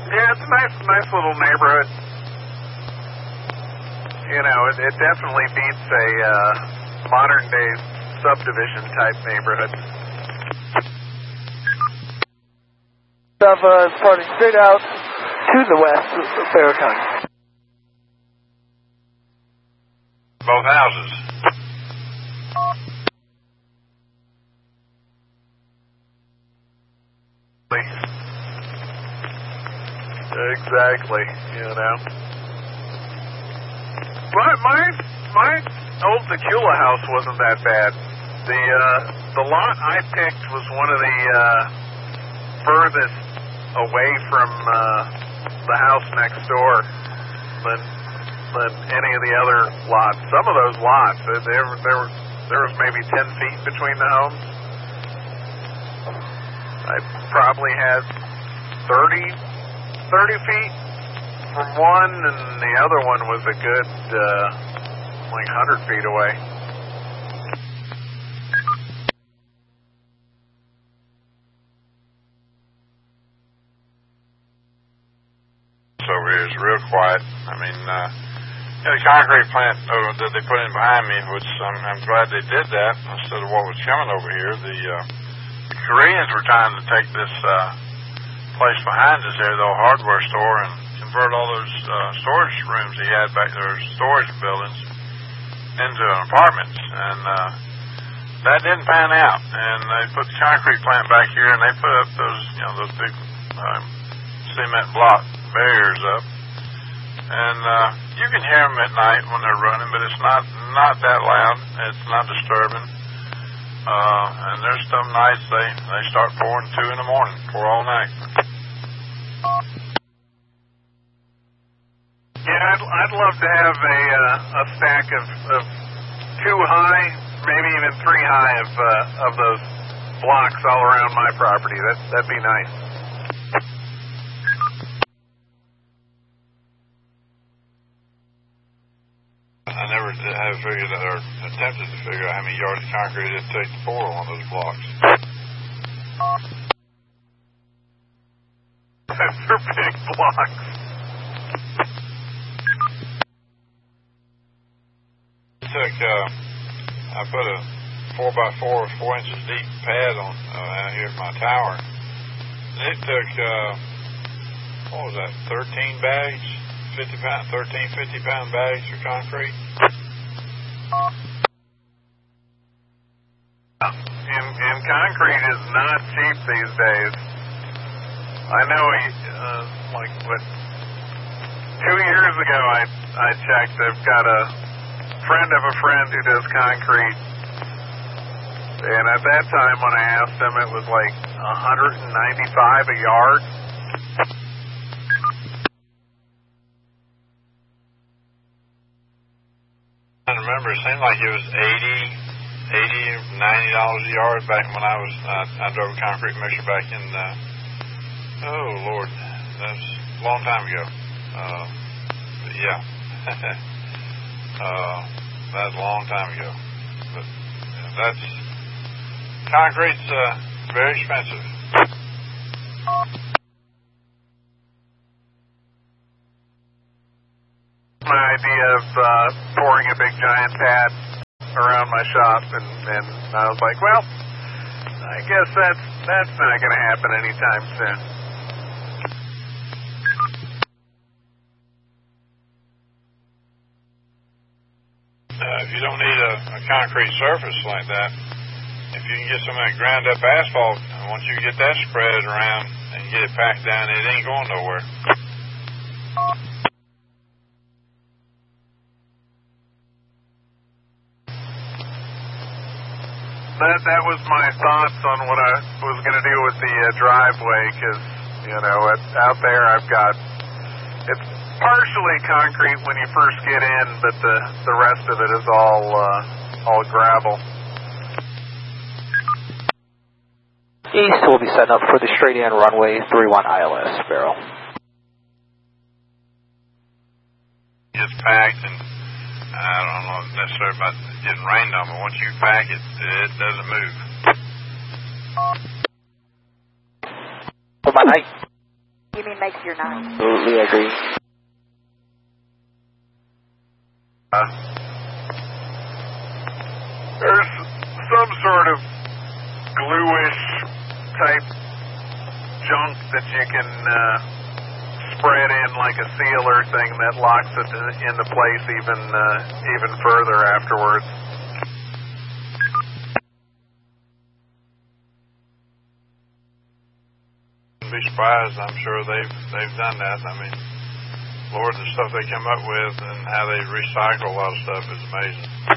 Yeah, it's a nice little neighborhood. You know, it definitely beats a modern day subdivision type neighborhood. Parting straight out to the west of Barrow County. Both houses. Exactly, you know. But my old Tequila house wasn't that bad. The lot I picked was one of the furthest away from the house next door than any of the other lots. Some of those lots, there was maybe 10 feet between the homes. I probably had 30 feet from one, and the other one was a good, like 100 feet away. Over here is real quiet. I mean, the concrete plant that they put in behind me, which I'm glad they did that instead of what was coming over here. The Koreans were trying to take this place behind us there, the old hardware store, and convert all those storage rooms he had back there, storage buildings, into apartments, and that didn't pan out. And they put the concrete plant back here, and they put up those big cement block barriers up, and you can hear them at night when they're running, but it's not that loud. It's not disturbing. And there's some nights they start pouring 2 in the morning, pour all night. Yeah, I'd love to have a stack of 2 high, maybe even 3 high of those blocks all around my property. That'd be nice. I never have figured out or attempted to figure out how many yards of concrete it takes to pour on those blocks. They're big blocks. I put a 4x4, 4 inches deep pad on out here at my tower. And it took, what was that, 13 bags? 50-pound bags of concrete. And concrete is not cheap these days. I know, like, 2 years ago I checked. I've got a friend of a friend who does concrete. And at that time when I asked him, it was like $195 a yard. I remember it seemed like it was $80, $90 a yard back when I drove a concrete mixer back in, oh Lord, that's a long time ago. Yeah. That's a long time ago. But that's, concrete's very expensive. My idea of pouring a big giant pad around my shop, and I was like, well, I guess that's not going to happen anytime soon. If you don't need a concrete surface like that, if you can get some of that ground up asphalt, once you get that spread around and get it packed down, it ain't going nowhere. That was my thoughts on what I was going to do with the driveway, because, out there I've got, it's partially concrete when you first get in, but the rest of it is all gravel. East will be setting up for the straight-in runway 31 ILS, Barrow. It's packed, and I don't know necessarily about getting rained on, but once you pack it, it doesn't move. For my night. You mean makes your night. Absolutely agree. There's some sort of gluish type junk that you can spread in like a sealer thing that locks it into place even further afterwards. Be surprised. I'm sure they've done that. I mean, Lord, the stuff they come up with and how they recycle a lot of stuff is amazing.